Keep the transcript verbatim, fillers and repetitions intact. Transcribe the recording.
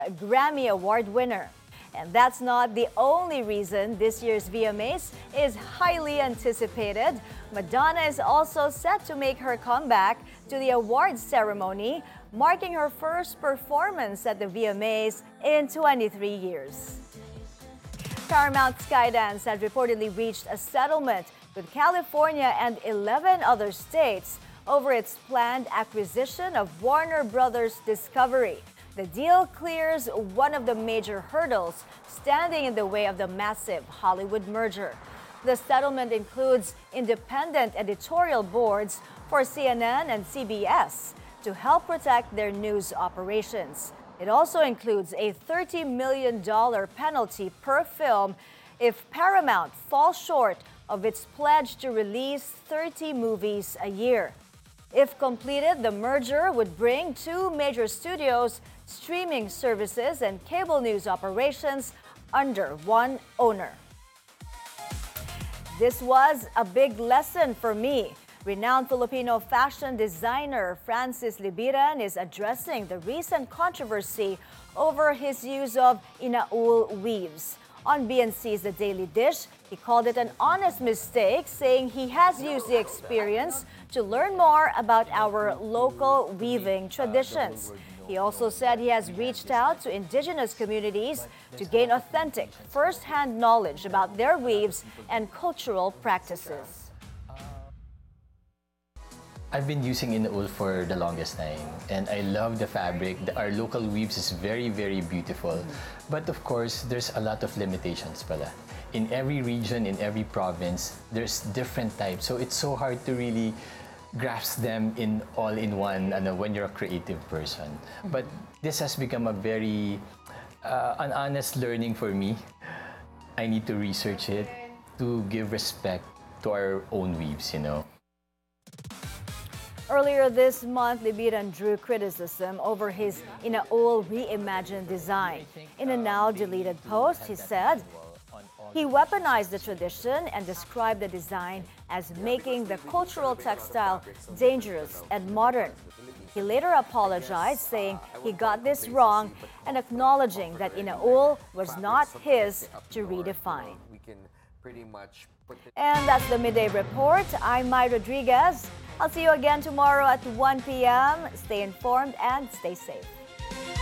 Grammy Award winner. And that's not the only reason this year's V M As is highly anticipated. Madonna is also set to make her comeback to the awards ceremony, marking her first performance at the V M As in twenty-three years. Paramount Skydance has reportedly reached a settlement with California and eleven other states over its planned acquisition of Warner Brothers Discovery. The deal clears one of the major hurdles standing in the way of the massive Hollywood merger. The settlement includes independent editorial boards for C N N and C B S to help protect their news operations. It also includes a thirty million dollars penalty per film if Paramount falls short of its pledge to release thirty movies a year. If completed, the merger would bring two major studios, streaming services, and cable news operations under one owner. This was a big lesson for me. Renowned Filipino fashion designer Francis Libiran is addressing the recent controversy over his use of inaul weaves. On B N C's The Daily Dish, he called it an honest mistake, saying he has used the experience to learn more about our local weaving traditions. He also said he has reached out to indigenous communities to gain authentic, first-hand knowledge about their weaves and cultural practices. I've been using inaul for the longest time, and I love the fabric. The, our local weaves is very, very beautiful. But of course, there's a lot of limitations pala. In every region, in every province, there's different types. So it's so hard to really grasp them in all in one ano, when you're a creative person. But this has become a very uh, an honest learning for me. I need to research it to give respect to our own weaves, you know. Earlier this month, Libiran drew criticism over his inaul reimagined design. In a now-deleted post, he said he weaponized the tradition and described the design as making the cultural textile dangerous and modern. He later apologized, saying he got this wrong and acknowledging that inaul was not his to redefine. And that's the Midday Report. I'm Mai Rodriguez. I'll see you again tomorrow at one p m Stay informed and stay safe.